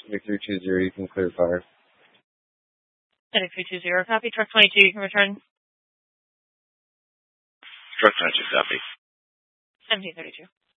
Victor 2-0, you can clear fire. Victor 2-0, copy. Truck 22, you can return. Truck 22, copy. 1732.